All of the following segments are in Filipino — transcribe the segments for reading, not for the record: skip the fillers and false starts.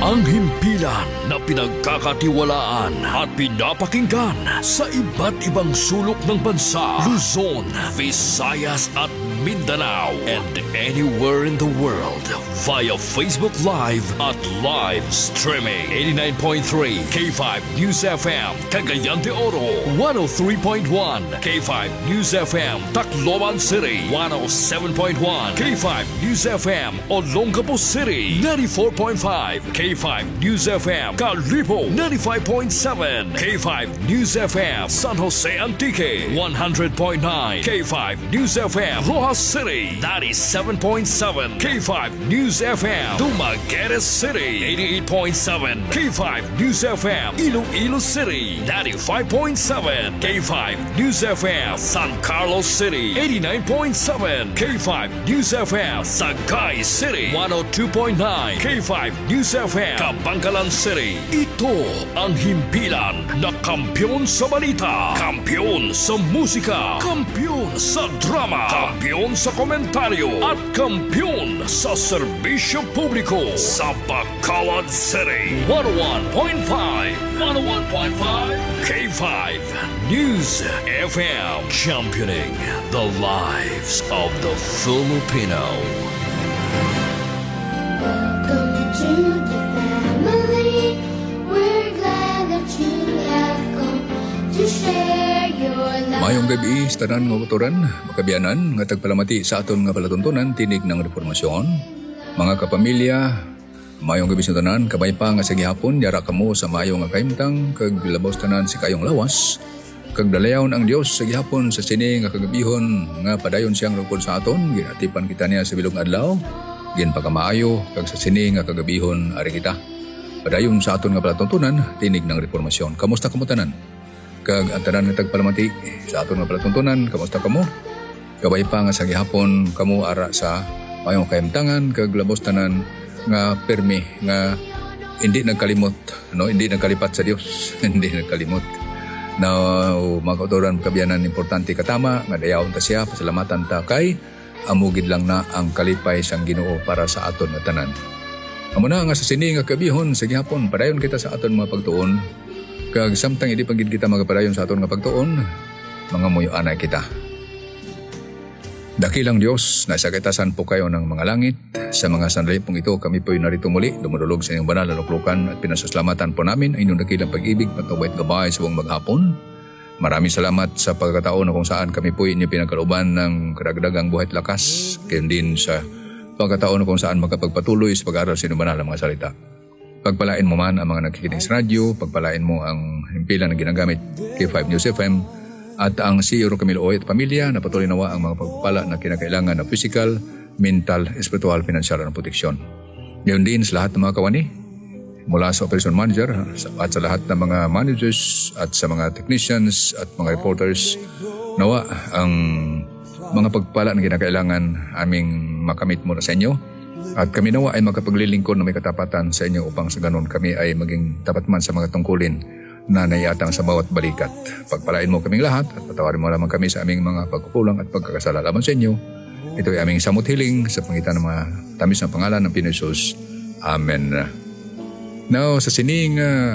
Ang himpilan na pinagkakatiwalaan at pinapakinggan sa iba't ibang sulok ng bansa, Luzon, Visayas at Mindanao, and anywhere in the world via Facebook Live at live streaming. 89.3 K5 News FM Cagayan de Oro, 103.1 K5 News FM Tacloban City, 107.1 K5 News FM Olongapo City, 94.5 K5 News FM Kalibo, 95.7 K5 News FM San Jose Antique, 100.9 K5 News FM Rojas City, 97.7 K5 News FM Dumaguete City, 88.7 K5 News FM Iloilo City, 95.7 K5 News FM San Carlos City, 89.7 K5 News FM Sagay City, 102.9 K5 News FM Kabangkalan City. Ito ang himpilan na kampiyon sa balita, kampiyon sa musika, kampiyon sa drama, kampiyon sa komentaryo, at kampiyon sa serbisyo publiko sa Bacolod City. 101.5 K5 News FM, championing the lives of the Filipino. Welcome to the family. We're glad that you have come to share your life. Mayong gabi sa tanan nga kauturan, makabiyanan nga tagpalamati sa aton nga palatuntunan tinig ng reformasyon. Mga kapamilya, mayong gabi sa tanan, kabay pa nga sa gihapon, yara kamo sa mayong nga kaimtang, kag labos tanan si kayong lawas, kag dalayawn ang Dios sa gihapon sa sini nga kagabihon nga padayon siyang lugod sa aton, ginatipan kita niya sa bilog adlaw, gin pagkamaayo, kag sa sini nga kagabihon ari kita. Padayon sa aton nga palatuntunan, tinig ng reformasyon. Kamusta kamo tanan? Kag ang tanan nga tagpalamati sa aton nga palatuntunan, kamusta kamo? Kabay pa nga sa gihapon kamo ara sa mayong kaimtangan, kag labos tanan nga permi nga hindi nagkalimot, hindi nagkalipat sa Dios. Hindi nagkalimot. Now, mga kauturan, kabiyanan, importante katama nga dayaon ta siya, pasalamatan ta kay amugid lang na ang kalipay sang Ginoo para sa aton nga tanan. Amo na nga sa sini nga kabihon sa gihapon, padayon kita sa aton mga pagtuon, kag samtang hindi pagid kita magapadayon sa aton nga pagtuon, mga muyo anay kita. Dakilang Diyos, nasa kaitasan po kayo ng mga langit. Sa mga sandali pong ito, kami po'y narito muli, dumudulog sa inyong banal na luklukan at pinasaslamatan po namin ang inyong dakilang pag-ibig, patawait gabay sa buong maghapon. Maraming salamat sa pagkataon na kung saan kami po'y inyong pinagkalooban ng karagdagang buhay at lakas, kayon din sa pagkataon na kung saan makapagpatuloy sa pag-aaral sa inyong banal na mga salita. Pagpalain mo man ang mga nakikinig sa radyo, pagpalain mo ang himpilan na ginagamit K5 News FM, at ang CEO Camilo Oy at pamilya na patuloy nawa ang mga pagpapala na kinakailangan na physical, mental, spiritual, financial at proteksyon. Ngayon din sa lahat ng mga kawani, mula sa operation manager at sa lahat ng mga managers at sa mga technicians at mga reporters, nawa ang mga pagpapala na kinakailangan aming makamit muna sa inyo. At kami nawa ay makapaglilingkod na may katapatan sa inyo upang sa ganun kami ay maging tapat man sa mga tungkulin na naiatang sa bawat balikat. Pagpalain mo kaming lahat at patawarin mo lamang kami sa aming mga pagkukulang at pagkakasala laban sa inyo. Ito ay aming samot hiling sa pangitan ng mga tamis na pangalan ng Pinoy Jesus. Amen. Now, sa sining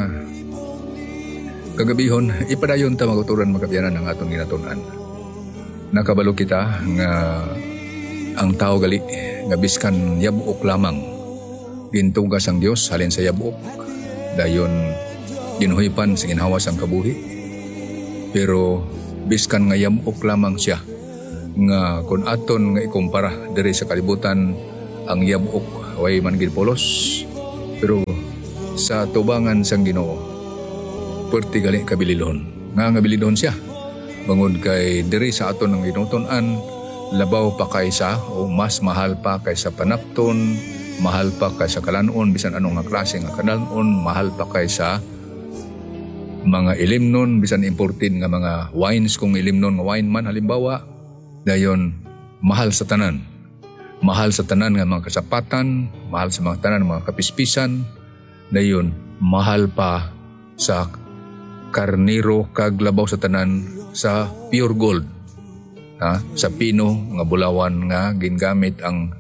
kagabihon, ipadayon ta maguturan magabiyanan ng atong ginatunan. Nakabalo kita nga ang tao gali nga biskan yabuok lamang. Gintugas ang Dios halin sa yabuok. Dayon ginuhipan sa ginhawas ang kabuhi. Pero biskan nga yamok lamang siya nga kung aton nga ikumpara diri sa kalibutan ang yamok way man gid polos, pero sa tubangan sang Ginoo perti gali kabililon nga bilidon siya bangod kay diri sa aton ang ginuton-an labaw pa kaysa o mas mahal pa kaysa panapton, mahal pa kaysa kalanon, bisan anong nga klase nga kalanon, mahal pa kaysa mga ilimnon, bisan imported nga mga wines, kung ilimnon nga wine man halimbawa, dayon mahal sa tanan. Mahal sa tanan nga mga kasapatan, mahal sa mga tanan mga kapispisan, dayon mahal pa sa karniro kag labaw sa tanan sa pure gold. Sa pino nga bulawan nga gingamit ang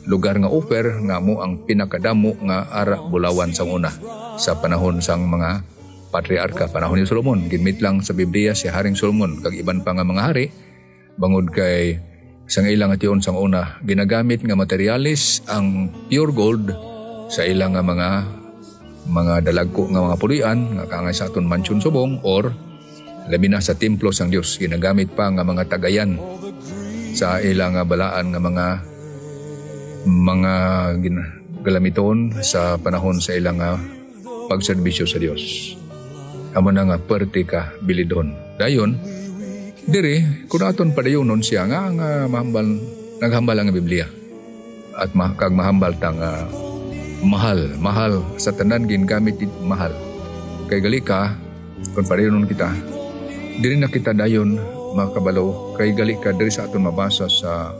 lugar nga Ofer nga mo ang pinakadamo nga ara bulawan sang una sa panahon sang mga patriarka, panahon ni Solomon. Ginmit lang sa Biblia si Haring Solomon kag iban pa nga mga hari bangod kay sang ilang ation sang una ginagamit nga materialis ang pure gold sa ilang nga mga dalagko nga mga pulian nga kaangay sa aton mansyon subong or labi na sa templo sang Dios. Ginagamit pa nga mga tagayan sa ilang nga balaan nga mga galamiton sa panahon sa ilang pagserbisyo sa Dios. Amo na nga perti ka bilidon. Dayon, diri, kung aton padayonon siya nga naghambal ang Biblia. At kag mahambal tang mahal sa tanan gingamit mahal. Kay gali ka, kung padayonon kita, diri na kita dayon mga kabalo, kay gali ka diri sa aton mabasa sa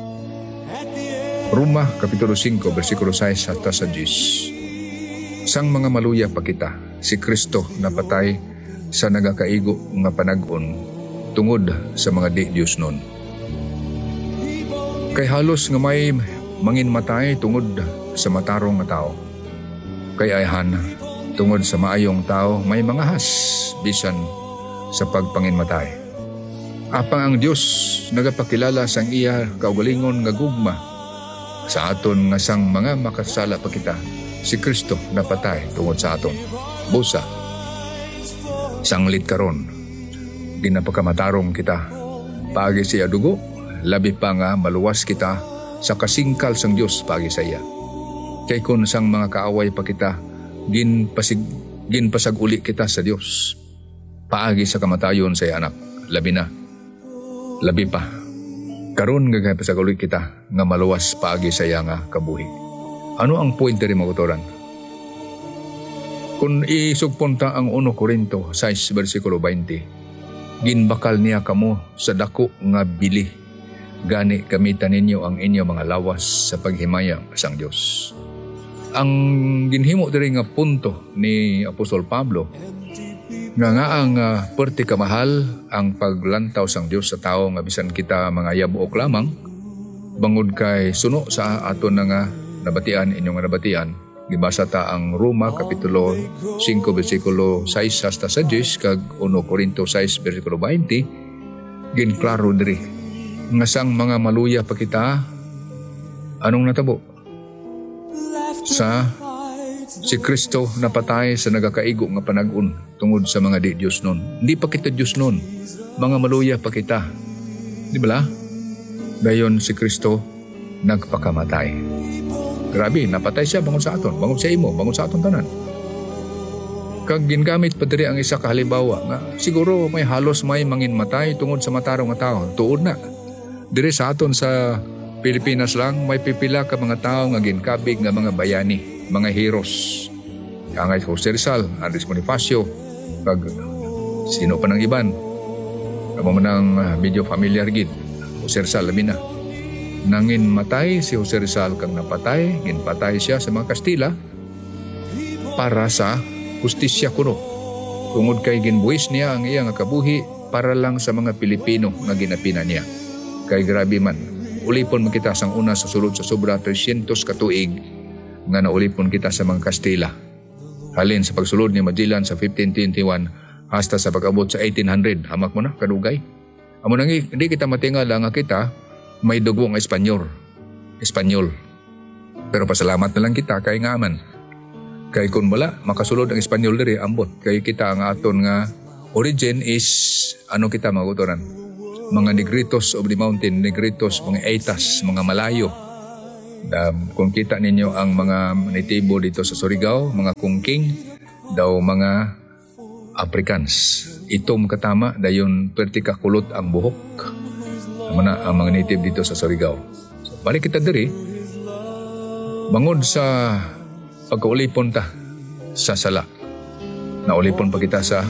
Roma Kapitulo 5, versikulo 6 hasta sa 10. Sang mga maluya pa kita, si Kristo napatay sa nagakaigo nga panag-on tungod sa mga di-Diyos nun. Kay halos nga may manginmatay tungod sa matarong nga tao. Kay ayhan, tungod sa maayong tao, may mga has bisan sa pagpanginmatay. Apang ang Diyos nagapakilala sang iya kaugalingon nga gugma sa aton nga sang mga makasala pa kita, si Kristo napatay tungod sa aton. Busa, sanglit karon, ginapakamatarong kita. Pagi siya dugo, labi pa nga maluwas kita sa kasingkal sang Diyos pagi sa iya. Kay kun sang mga kaaway pa kita, ginpasag uli kita sa Diyos. Paagi sa kamatayon sa iya anak, labi pa. Karon nga pasagaluy kita nga maluwas paagi sa iya nga kabuhi. Ano ang point diri mga kautoran? Kung isugpunta ang 1 Korinto 6 versikulo 20, ginbakal niya kamo sa dako nga bili, gani gamitan ninyo ang inyo mga lawas sa paghimaya sang Dios. Ang ginhimo diri nga punto ni Apostol Pablo nga ang perti kamahal ang paglantaw sang Dios sa tao nga bisan kita mga yabuok lamang bangod kay suno sa aton nga nabatian inyong nabatian. Gibasa ta ang Roma Kapitulo 5 versikulo 6 hasta sa 10 kag 1 Korinto 6 versikulo 20 ginklaro diri nga sang mga maluya pa kita anong natabo sa si Kristo napatay sa nagakaigo nga panag-on tungod sa mga di-Diyos nun. Hindi pa kita Diyos nun. Mga maluya pa kita. Di ba? Dayon si Kristo nagpakamatay. Grabe, napatay siya bangon sa aton. Bangon sa imo, bangon sa aton tanan. Kag gingamit pa diri ang isa ka halimbawa nga siguro may halos may manginmatay tungod sa matarong nga tao. Tuod na. Diri sa aton sa Pilipinas lang may pipila ka mga tao nga ginkabig nga mga bayani, mga heroes. Angay Jose Rizal, Andres Bonifacio, pag sino pa ng iban. Kamo man ang medyo familiar gid. Jose Rizal labi na. Nangin matay si Jose Rizal kang napatay, ginpatay siya sa mga Kastila para sa hustisya kuno. Tungod kay ginbuhis niya ang iya nga kabuhi para lang sa mga Pilipino nga ginapina niya. Kay grabe man, ulipon man kita sang una sa sulod sa sobra 300 katuig nga naulipon kita sa mga Kastila. Halin sa pagsulod ni Magellan sa 1521 hasta sa pag-abot sa 1800, hamak mo na kadugay. Amo nang hindi kita matingala nga kita may dugo nga Espanyol. Pero pasalamat na lang kita kay nga man. Kay kun wala makasulod ang Espanyol diri ambot kay kita nga aton nga origin is ano kita magutoran. Mga Negritos of the mountain, Negritos, mga Aitas, mga Malayo. Kung kita ninyo ang mga natibo dito sa Surigao, mga Kungking, daw mga Africans. Itom katama, dayon perti kakulot ang buhok. Mana ang mga native dito sa Surigao. So, balik kita diri, bangod sa pagkaulipon ta sa sala. Naulipon pa kita sa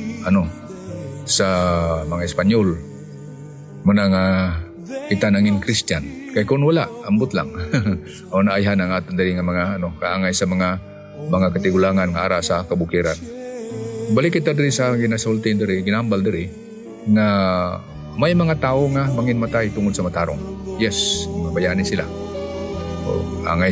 sa mga Espanyol. Muna nga kita nangin Christian. Kay kung wala, ambot lang. O naayhan ang aton diri nga mga kaangay sa mga katigulangan nga ara sa kabukiran. Balik kita diri sa ginasulti diri, ginambal diri na may mga tao nga manginmatay tungod sa matarong. Yes, mga bayani sila. O, angay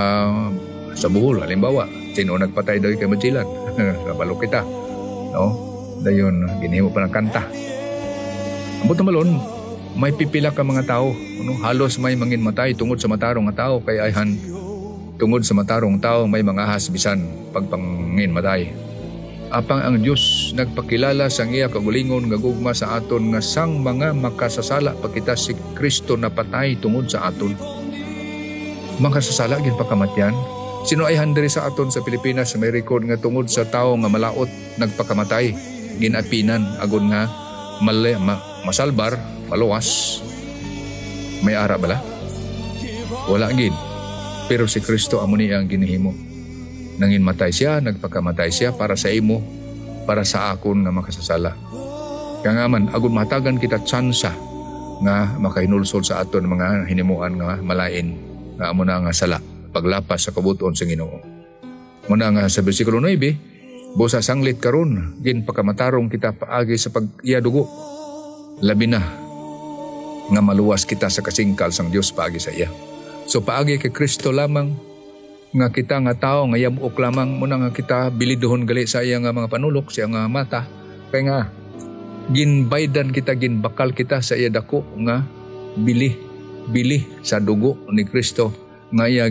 sa Bohol, halimbawa, sino nagpatay daw kay Magellan? Kabalo kita. No? Dayon, ginihimo pa ng kanta. Ambot na malon, may pipila ka mga tao. Ano? Halos may mangin matay tungod sa matarong nga tao. Kaya ayhan, tungod sa matarong tao, may mga hasbisan pagpangin matay. Apang ang Diyos nagpakilala sang iya kagulingon nga gugma sa aton nga sang mga makasasala pagkita si Kristo na patay tungod sa aton. Makasasala gin pakamatyan. Sino ay handiri sa aton sa Pilipinas may record nga tungod sa tao nga malaot nagpakamatay, ginapinan agon nga masalbar, maluwas. May ara bala? Wala gid. Pero si Kristo amo niya ang ginihimo. Nangin matay siya, nagpakamatay siya para sa imo, para sa akon nga makasasala. Kaya nga man, agon matagan kita tsansa nga makahinulsol sa aton mga hinimuan nga malain nga amo na nga sala paglapas sa kabuton sa Ginoo. Muna nga sa bersikulo 9, busa sanglit karon gin pakamatarong kita paagi sa pag-iyadugo. Labi na nga maluwas kita sa kasingkal sang Dios paagi sa iya. So paagi kay Kristo lamang nga kita nga tao nga yamuk lamang muna nga kita bilidohon gali sa iya nga mga panulok, sa iya nga mata. Kaya nga ginbaydan kita, ginbakal kita sa iya dako nga bili sa dugo ni Kristo nga iya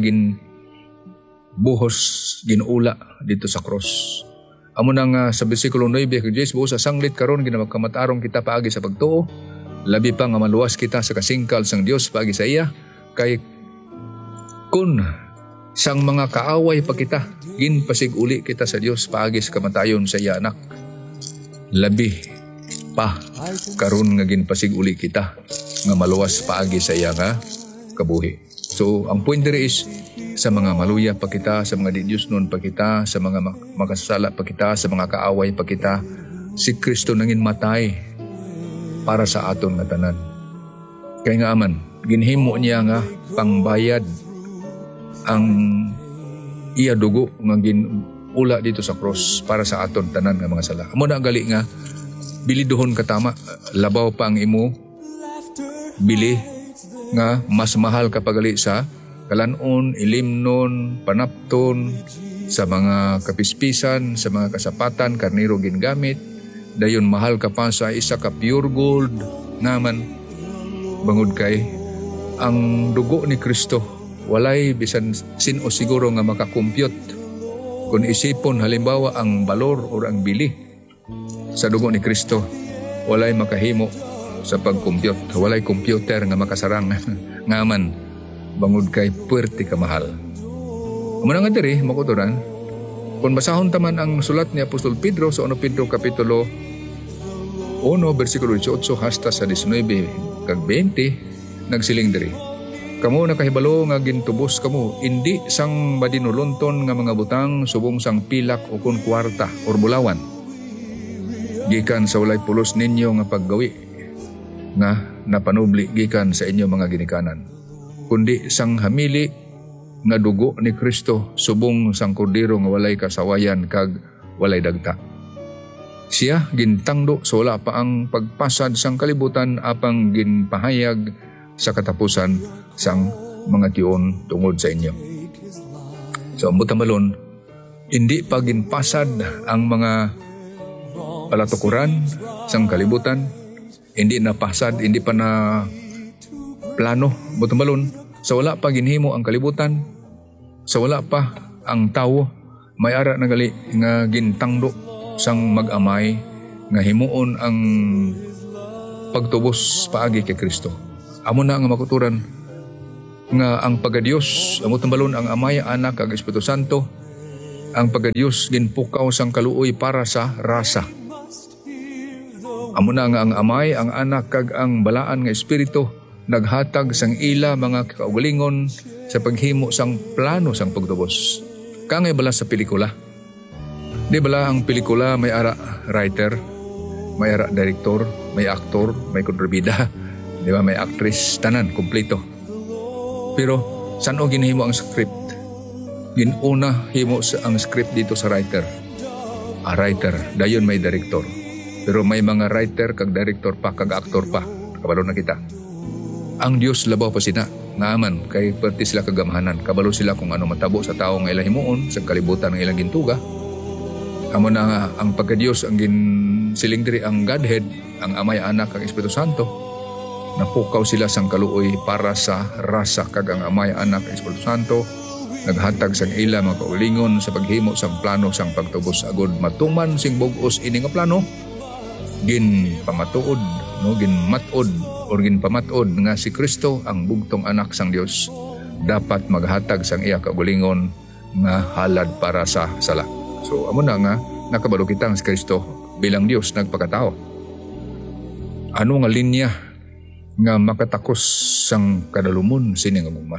buhos ginula dito sa cross. Amo na nga sa bersikulo 9 kay Jesus, busa sanglit karon ginamagkamatarong kita paagi sa pagtuo, labi pa nga maluwas kita sa kasingkal sang Dios paagi sa iya, kay kun sang mga kaaway pa kita, ginpasiguli kita sa Dios paagi sa kamatayon sa iya anak. Labi pa karon nga ginpasiguli kita nga maluwas paagi sa iya nga kabuhi. So ang point diri is sa mga maluya pa kita, sa mga di-Diyos nun pa kita, sa mga makasasala pa kita, sa mga kaaway pa kita, si Kristo nangin matay para sa aton nga tanan. Kaya nga aman, ginhimo niya nga pangbayad ang iya dugo nga ginula dito sa cross para sa aton tanan nga mga sala. Amo na gali nga bilidohon katama, labaw pa ang imo bili nga mas mahal kapagali sa kalanon, ilimnon, panapton, sa mga kapispisan, sa mga kasapatan, karniro gingamit. Dayon mahal ka pa sa isa ka pure gold naman. Bangod kay ang dugo ni Kristo walay bisan sin o siguro nga makakompute kung isipon halimbawa ang balor o ang bili sa dugo ni Kristo, walay makahimo sa pag-compute. Walay computer nga makasarang ngaman bangod kay puwerte ka mahal. Muna nga diri makuturan, kung basahon taman ang sulat ni Apostol Pedro sa 1 Pedro kapitulo 1 bersikulo 18 hasta sa 19 kag 20, nagsiling diri, kamo nakahibalo nga gintubos kamo indi sang madinulonton nga mga butang subong sang pilak o kun kwarta or bulawan, gikan sa walay pulos ninyo nga paggawi nga napanubli gikan sa inyo mga ginikanan, kundi sang hamili nga dugo ni Kristo subong sang kordero nga walay kasawayan kag walay dagta. Siya gintangdo sa wala pa ang pagpasad sang kalibutan apang ginpahayag sa katapusan sang mga tiyon tungod sa inyo. So ambutan balon, hindi pa ginpasad ang mga palatukuran sang kalibutan, hindi na pasad, hindi pa na plano, butang balon, sa wala pa ginhimo ang kalibutan, sa wala pa ang tao, may ara na gali nga gintangdo sang mag-amay nga himuon ang pagtubos paagi kay Kristo. Amo na nga makuturan nga ang pagadios, amo tambalon ang Amay, Anak kag Espiritu Santo, ang pagadios ginpukaw sang kaluoy para sa rasa. Amo na nga ang Amay, ang Anak kag ang balaan nga Espiritu naghatag sang ila mga kaugalingon sa paghimo sang plano sang pagtubos. Kangay bala sa pelikula. Di bala ang pelikula may ara writer, may ara director, may aktor, may kontrabida, di ba, may actress, tanan kompleto. Pero saan o ginhimo ang script? Ginuna himo ang script dito sa writer. A writer, dayon may director. Pero may mga writer kag director pa kag aktor pa. Kabalo na kita. Ang Dios labaw pa sina. Ngaman kay perti sila kagamhanan, kabalo sila kung ano matabo sa tao nga ilang himuon sa kalibutan ng ilang gintuga. Amo na nga ang pagka-Dios ang ginsiling diri ang Godhead, ang Amay, Anak, ang Espiritu Santo. Napukaw sila sang kaluoy para sa rasa kag ang Amay, Anak, ang Espiritu Santo. Naghatag sang ila mga kaulingon sa paghimo sang plano sang pagtubos agud matuman sing bug-os ini nga plano. Gin pamatuod, no, gin matod or gin pamatod nga si Kristo ang bugtong anak sang Dios dapat maghatag sang iya kaulingon nga halad para sa sala. So amo na nga nakabalo kita ang si Kristo bilang Dios nagpakatao. Ano nga linya nga makatakos sang kadalumon sini nga gugma?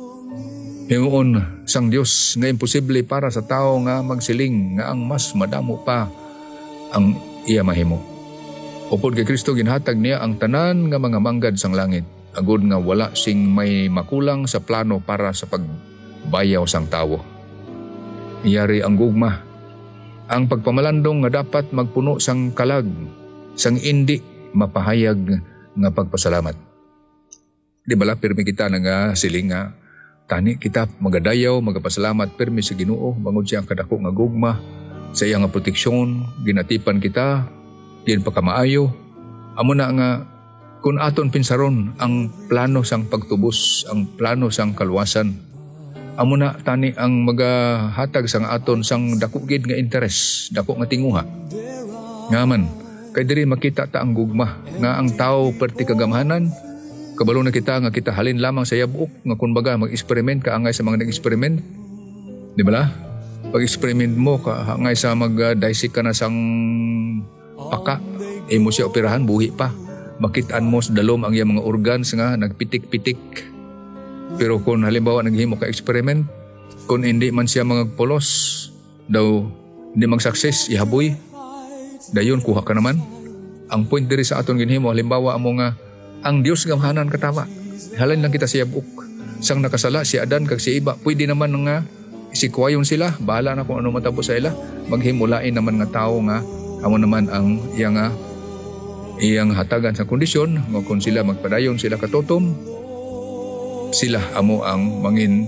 Himuon sang Dios nga imposible para sa tao nga magsiling nga ang mas madamo pa ang iya mahimo. Upod kay Kristo ginhatag niya ang tanan nga mga manggad sang langit, agud nga wala sing may makulang sa plano para sa pagbayaw sang tawo. Iyari ang gugma, ang pagpamalandong nga dapat magpuno sang kalag, sang indi mapahayag nga pagpasalamat. Di bala pirmi kita nga siling nga tani kita magadayaw, magapasalamat pirmi sa Ginoo bangod siya ang kadako nga gugma sa iya nga proteksyon, ginatipan kita din pagkamaayo. Amo na nga kung aton pinsaron ang plano sang pagtubos, ang plano sang kaluwasan. Amo na tani ang magahatag sang aton sang dako gid nga interes, dako nga tinguha. Ngaman kay diri makita ta ang gugma nga ang tao perti kagamhanan. Kabalo na kita nga kita halin lamang sa yabok nga kumbaga mag-experiment ka angay sa mga nag-experiment. Di ba la? Pag-experiment mo ka angay sa mag-dissect ka na sang paka, mo siya operahan, buhi pa. Makitaan mo sa dalom ang iyang mga organs nga nagpitik-pitik. Pero kung halimbawa naghimo ka experiment, kung hindi man siya mga polos, daw hindi mag-success, ihaboy, dayon kuha ka naman. Ang point diri sa aton ginhimo, halimbawa amo nga, ang Dios gamhanan katama. Halin lang kita siya buk. Sang nakasala si Adan kag si Iba, pwede naman nga isikwayon sila, bahala na kung ano matabo sa ila. Maghimulain naman nga tao nga amo naman ang iyang hatagan sa kondisyon nga kung sila magpadayon sila katotom, sila amo ang mangin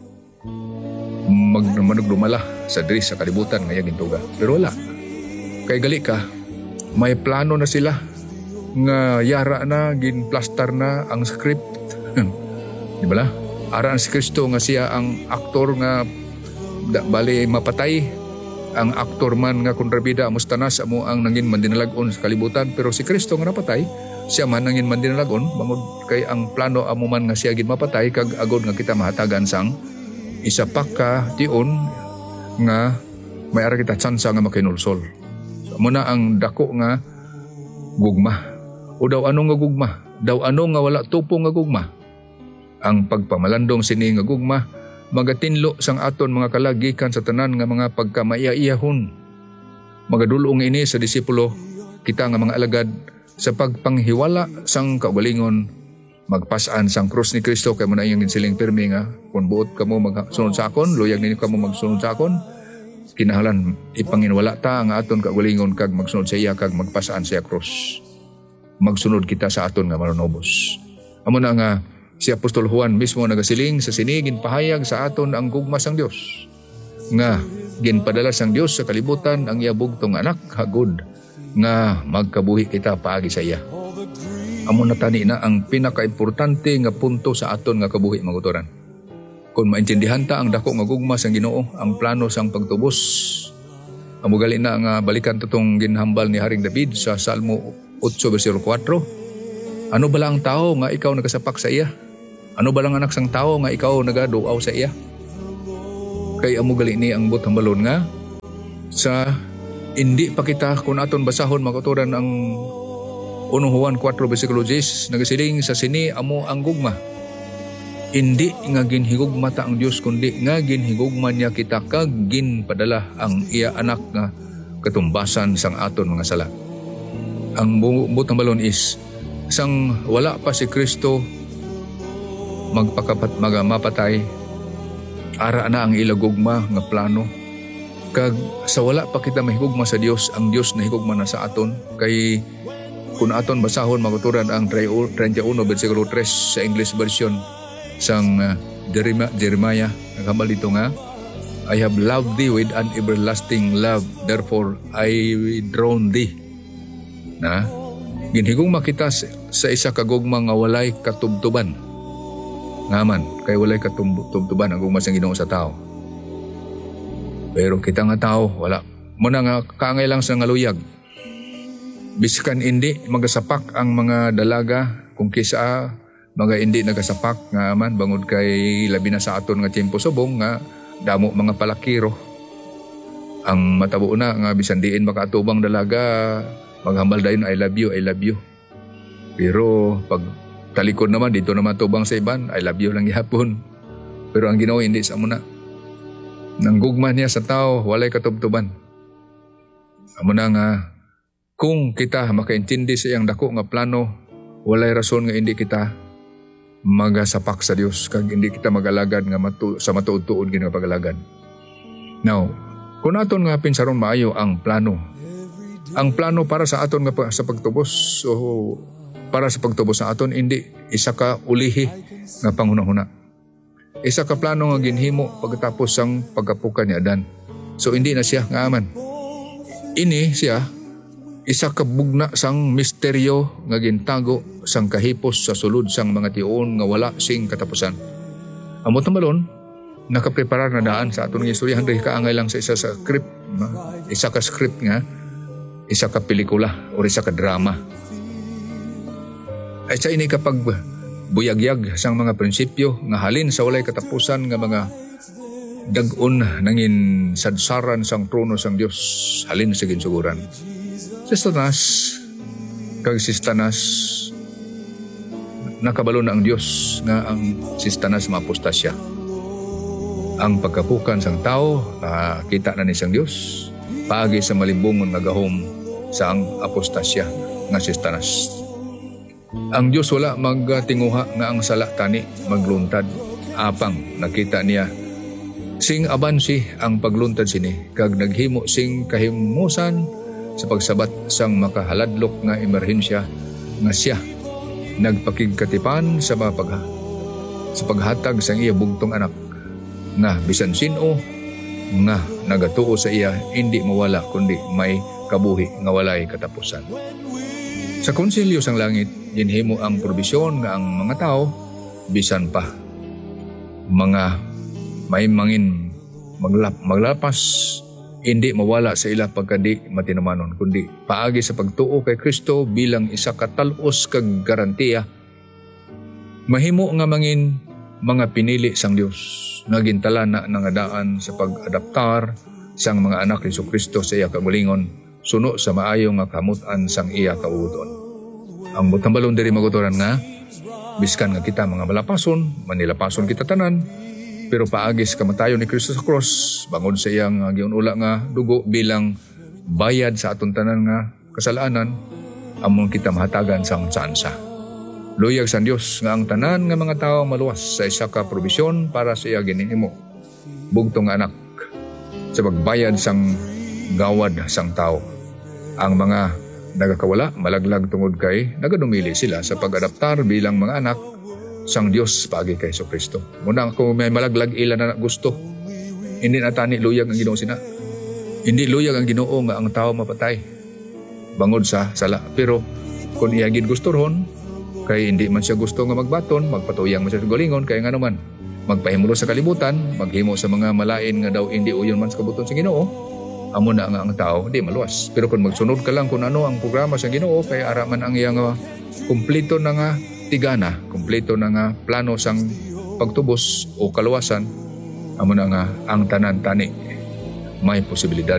manugdumala sa diri sa kalibutan nga gintuga. Pero wala. Kay gali ka, may plano na sila nga yara na, ginplastar na ang script. Di ba la? Ara ang si Kristo nga siya ang aktor nga bali mapatay. Ang aktor man nga kontrabida mustanas amo ang nangin mandinalagon sa kalibutan, pero si Kristo nga napatay siya man nangin mandinalagon bangod kay ang plano amo man nga siya gid mapatay kag agod nga kita mahatagan sang isa pa ka tion nga may ara kita tsansa nga makinulsol. So amo na ang dako nga gugma. O daw ano nga gugma? Daw ano nga wala tupo nga gugma? Ang pagpamalandong sini nga gugma magatinlo sang aton mga kalagikan sa tanan nga mga pagkamaiya-iyahon. Magadulong ini sa disipulo kita nga mga alagad sa pagpanghiwala sang kaugalingon, magpasaan sang krus ni Kristo kay mo na iyang ginsiling pirmi nga kung buot kamo magsunod sa akon, luyag ninyo kamo magsunod sa akon, kinahanglan ipanginwala ta ang aton kaugalingon kag magsunod sa iya kag magpasaan sa iya krus. Magsunod kita sa aton nga manunobos. Amo na nga si Apostol Juan mismo nagasiling sa sinigin pahayag sa aton ang gugma sang Dios. Nga ginpadala sang Dios sa kalibutan ang iya bugtong anak hagod nga magkabuhi kita paagi sa iya. Amo na tani na ang pinakaimportante nga punto sa aton nga kabuhi magutoran. Kung maintindihan ta ang dako nga gugma sang Ginoo, ang plano sang pagtubos. Amo gali na nga balikan tutong ginhambal ni Haring David sa Salmo 8 versikulo 4. Ano bala ang tao nga ikaw nagasapak sa iya? Ano ba lang anak sang tao nga ikaw nagaduaw sa iya? Kay amo gali ni ang butang balon nga sa hindi pa kita kung aton basahon makuturan ang 1 Juan 4 versikulo 10 nagasiling sa sini amo ang gugma. Hindi nga ginhigugma ta ang Dios kundi nga ginhigugma niya kita kag ginpadala ang iya anak nga katumbasan sang aton mga sala. Ang butang balon is sang wala pa si Kristo mapatay, ara na ang ilagugma nga plano. Kag sa wala pa kita mahigugma sa Dios, ang Dios na higugma na sa aton. Kay kung aton basahon maguturan ang 31 versikulo 3 sa English version, sang Jeremiah naghambal dito nga, I have loved thee with an everlasting love, therefore I drawn thee. Na ginhigong makita sa isa kagugma nga walay katubtuban. Ngaman, kay walay katubtuban ang gugma sang Ginoo sa tao. Pero kita nga tao, wala. Muna nga kaangay lang sa ngaluyag. Biskan hindi magasapak ang mga dalaga kung kisa mga hindi nagasapak nga man bangod kay labi na sa aton nga tiempo subong nga damo mga palakiro. Ang matabo na nga bisan diin makaatubang dalaga maghambal dayon I love you. Pero pag talikod naman dito naman tubang sa iban I love you lang gihapon. Pero ang Ginoo hindi sa muna. Nanggugma niya sa tao walay katubtuban. Amo na nga kung kita makaintindi sa iyang dako nga plano, walay rason nga hindi kita magasapak sa Dios kag hindi kita magalagad nga sa matuod-tuod gina pagalagad. Now, kung aton nga pinsaron maayo ang plano para sa aton nga sa pagtubos o para sa pagtubos sa aton hindi isa ka ulihi nga panghunahuna. Isa ka plano nga ginhimo pagkatapos sang pagkapukan ni Adan. So hindi na siya nga aman. Ini siya isa ka bugna sang misteryo nga gintago sang kahipos sa sulod sang mga tion nga wala sing katapusan. Amo tamalon nakapreparar na daan sa aton nga istorya handry kaangay lang sa isa ka script nga isa ka pelikula o isa ka drama. Ay sa ini kapag buyagyag sang mga prinsipyo nga halin sa walay katapusan nga mga dag-on nangin sadsaran sang trono sang Dios halin sa ginsuguran. Si Satanas nakabalo na ang Dios nga ang si Satanas mapostasya. Ang pagkapukan sang tao kita na ni sang Dios paagi sa malimbungon nga gahom sa ang apostasya nga si Satanas. Ang Dios wala magtinguha nga ang sala tani magluntad apang nakita niya sing abansi ang pagluntad sini kag naghimo sing kahimusan sa pagsabat sang makahaladlok nga emerhensya nga siya nagpakigkatipan sa paghatag sang iya bugtong anak nga bisan sino nga nagatuo sa iya hindi mawala kundi may kabuhi nga walay katapusan. Sa konsilyo sang langit ginhimo ang probisyon nga ang mga tao bisan pa mga may mangin maglapas hindi mawala sa ila pagkadi matinamanon kundi paagi sa pagtuo kay Kristo bilang isa ka talos kag garantiya mahimo nga mangin mga pinili sang Dios nga gintalana nga daan sa pag-adaptar sang mga anak ni Kristo sa iya kamulingon suno sa maayo nga kamutan sang iya kauton. Ang butambalon diri maguturan nga biskan nga kita mga malapason manilapason kita tanan pero paagi sa kamatayon ni Kristo sa cross, bangod sa iyang giunula nga dugo bilang bayad sa aton tanan nga kasalanan, amon kita mahatagan sang tsansa. Luyag sa Dios nga ang tanan nga mga tawo maluwas sa isa ka probisyon para sa iya ginhimo. Bugtong anak sa pagbayad sang gawad sang tawo. Ang mga nagakawala malaglag tungod kay nagadumili sila sa pag-adaptar bilang mga anak sang Dios paagi kay Kristo. Muna kung may malaglag ila na gusto, hindi na tani luyag ang Ginoo sina. Hindi luyag ang Ginoo nga ang tao mapatay bangod sa sala. Pero kung iyagid gusto ron, kay hindi man siya gusto nga magbaton, magpatuyang man siya sa galingon, kaya nga naman, magpahimulo sa kalibutan, maghimo sa mga malain nga daw hindi uyon man sa kabuton sa Ginoo, amo na nga ang tao, di maluwas. Pero kung magsunod ka lang kung ano ang programa sa Ginoo, kaya araman ang iyang kumplito na nga tigana, kumpleto na nga plano sang pagtubos o kaluwasan, amo na nga ang tanan tani may posibilidad